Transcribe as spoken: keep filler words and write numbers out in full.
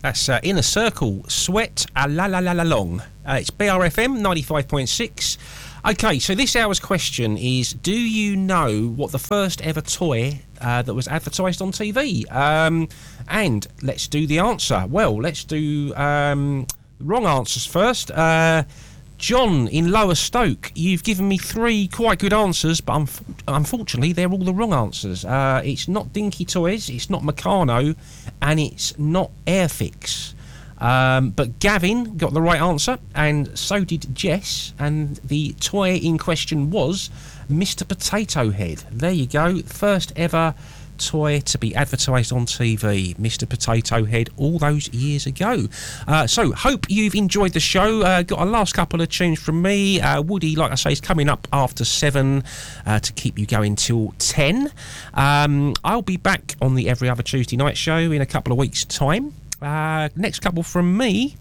That's uh, Inner Circle, Sweat, a la la la la long. Uh, it's B R F M ninety-five point six. Okay, so this hour's question is, do you know what the first ever toy uh, that was advertised on T V? Um, and let's do the answer. Well, let's do um, wrong answers first. Uh, John in Lower Stoke, you've given me three quite good answers, but un- unfortunately they're all the wrong answers. Uh, it's not Dinky Toys, it's not Meccano, and it's not Airfix. Um, but Gavin got the right answer, and so did Jess, and the toy in question was Mister Potato Head. There you go, first ever toy to be advertised on T V, Mister Potato Head, all those years ago. Uh, so, hope you've enjoyed the show. Uh, got a last couple of tunes from me. Uh, Woody, like I say, is coming up after seven uh, to keep you going till ten. Um, I'll be back on the Every Other Tuesday Night show in a couple of weeks' time. Uh, next couple from me